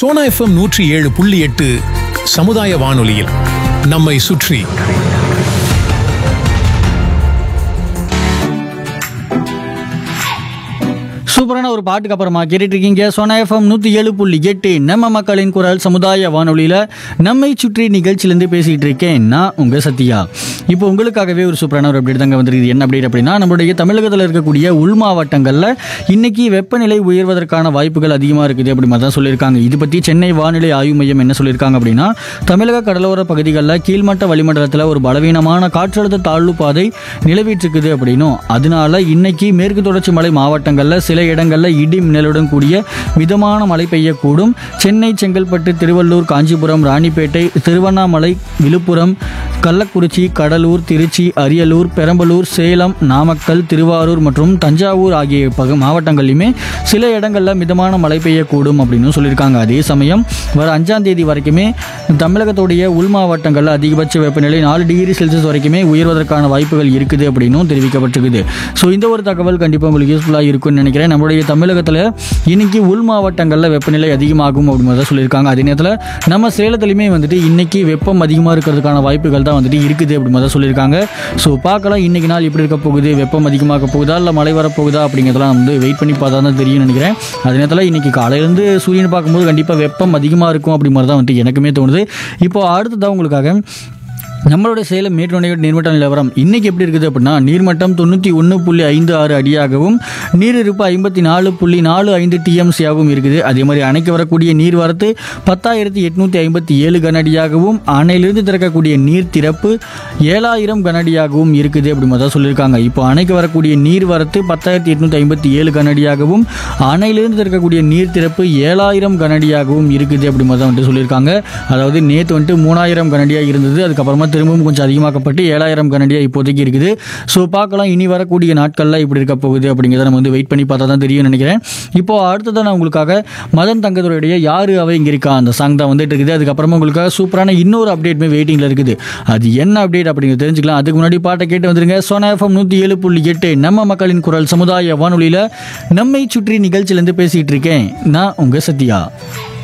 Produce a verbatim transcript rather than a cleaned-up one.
Sona FM நூற்றி ஏழு புள்ளி எட்டு சமுதாய வானொலியில் நம்மை சுற்றி. சூப்பரான ஒரு பாட்டுக்கு அப்புறமா கேட்டுட்டு இருக்கீங்க சோனா எஃப்எம் நூற்றி ஏழு புள்ளி எட்டு நம்ம மக்களின் குரல் சமுதாய வானொலியில் நம்மை சுற்றி நிகழ்ச்சியிலேருந்து பேசிகிட்டு இருக்கேன் நான் உங்கள் சத்யா. இப்போ உங்களுக்காகவே ஒரு சூப்பரான ஒரு அப்டேட் தாங்க வந்துருக்குது. என்ன அப்டேட் அப்படின்னா, நம்மளுடைய தமிழகத்தில் இருக்கக்கூடிய உள் மாவட்டங்களில் இன்னைக்கு வெப்பநிலை உயர்வதற்கான வாய்ப்புகள் அதிகமாக இருக்குது அப்படி மாதிரி தான் சொல்லியிருக்காங்க. இது பற்றி சென்னை வானிலை ஆய்வு மையம் என்ன சொல்லியிருக்காங்க அப்படின்னா, தமிழக கடலோர பகுதிகளில் கீழ்மட்ட வளிமண்டலத்தில் ஒரு பலவீனமான காற்றழுத்த தாழ்வு பாதை நிலவிட்டிருக்குது அப்படின்னும், அதனால இன்னைக்கு மேற்கு தொடர்ச்சி மலை மாவட்டங்களில் சில இடங்களில் இடி மின்னலுடன் கூடிய மிதமான மழை பெய்யக்கூடும். சென்னை, செங்கல்பட்டு, திருவள்ளூர், காஞ்சிபுரம், ராணிப்பேட்டை, திருவண்ணாமலை, விழுப்புரம், கள்ளக்குறிச்சி, கடலூர், திருச்சி, அரியலூர், பெரம்பலூர், சேலம், நாமக்கல், திருவாரூர் மற்றும் தஞ்சாவூர் ஆகிய பக மாவட்டங்களிலுமே சில இடங்களில் மிதமான மழை பெய்யக்கூடும் அப்படின்னு சொல்லியிருக்காங்க. அதே சமயம் வர அஞ்சாம் தேதி வரைக்குமே தமிழகத்துடைய உள் மாவட்டங்களில் அதிகபட்ச வெப்பநிலை நாலு டிகிரி செல்சியஸ் வரைக்குமே உயர்வதற்கான வாய்ப்புகள் இருக்குது அப்படின்னும் தெரிவிக்கப்பட்டிருக்குது. ஸோ இந்த ஒரு தகவல் கண்டிப்பாக உங்களுக்கு யூஸ்ஃபுல்லாக இருக்கும்னு நினைக்கிறேன். நம்மளுடைய தமிழகத்தில் இன்னைக்கு உள் மாவட்டங்களில் வெப்பநிலை அதிகமாகும் அப்படின்னு சொல்லியிருக்காங்க. அதே நேரத்தில் நம்ம சேலத்திலுமே வந்துட்டு இன்னைக்கு வெப்பம் அதிகமாக இருக்கிறதுக்கான வாய்ப்புகள் தான் வந்துட்டு இருக்குது அப்படின்னு தான் சொல்லியிருக்காங்க. ஸோ பார்க்கலாம் இன்னைக்கு நாள் எப்படி இருக்க போகுது, வெப்பம் அதிகமாக போகுதா இல்லை மழை வரப்போகுதா அப்படிங்கிறதெல்லாம் வந்து வெயிட் பண்ணி பார்த்தா தான் தெரியும்னு நினைக்கிறேன். அதே நேரத்தில் இன்னைக்கு காலையிலேருந்து சூரியன் பார்க்கும்போது கண்டிப்பாக வெப்பம் அதிகமாக இருக்கும் அப்படி மாதிரி தான் வந்துட்டு எனக்குமே தோணுது. இப்போ அடுத்ததான் உங்களுக்காக நம்மளுடைய சேலம் மேட்டூர் நீர்மட்ட நிலவரம் இன்னைக்கு எப்படி இருக்குது அப்படின்னா, நீர்மட்டம் தொண்ணூற்றி ஒன்று புள்ளி ஐந்து ஆறு அடியாகவும் நீரிருப்பு ஐம்பத்தி நாலு புள்ளி நாலு ஐந்து டிஎம்சியாகவும் இருக்குது. அதே மாதிரி அணைக்கு வரக்கூடிய நீர் வரத்து பத்தாயிரத்தி எட்நூற்றி ஐம்பத்தி ஏழு கனஅடியாகவும் அணையிலிருந்து திறக்கக்கூடிய நீர் திறப்பு ஏழாயிரம் கனஅடியாகவும் இருக்குது அப்படி மாதிரி தான் சொல்லியிருக்காங்க. இப்போ அணைக்கு வரக்கூடிய நீர் வரத்து பத்தாயிரத்தி எட்நூற்றி ஐம்பத்தி ஏழு கனஅடியாகவும் அணையிலிருந்து திறக்கக்கூடிய நீர் திறப்பு ஏழாயிரம் கனஅடியாகவும் இருக்குது அப்படி மாதிரி தான் வந்துட்டு சொல்லியிருக்காங்க. அதாவது நேற்று வந்துட்டு மூணாயிரம் கனஅடியாக இருந்தது, அதுக்கப்புறமா திரும்பவும் கொஞ்சம் அதிகமாக்கப்பட்டு ஏழாயிரம் கனஅடியாக இப்போதைக்கு இருக்குது. ஸோ பார்க்கலாம் இனி வரக்கூடிய நாட்களில் இப்படி இருக்க போகுது அப்படிங்கிறத நம்ம வந்து வெயிட் பண்ணி பார்த்தா தான் தெரியும் நினைக்கிறேன். இப்போ அடுத்ததான் நான் உங்களுக்காக மதன் தங்கத்துடைய யாரு அவ இங்கே இருக்கா அந்த சாங் தான் வந்துட்டு இருக்குது. அதுக்கப்புறமா உங்களுக்காக சூப்பரான இன்னொரு அப்டேட்மே வெயிட்டிங்கில் இருக்குது. அது என்ன அப்டேட் அப்படிங்கிறது தெரிஞ்சுக்கலாம். அதுக்கு முன்னாடி பாட்டை கேட்டு வந்துருங்க. சோனா எஃப்எம் நூற்றி ஏழு புள்ளி எட்டு நம்ம மக்களின் குரல் சமுதாய வானொலியில் நம்மை சுற்றி நிகழ்ச்சியிலேருந்து பேசிகிட்டு இருக்கேன் நான் உங்கள் சத்யா.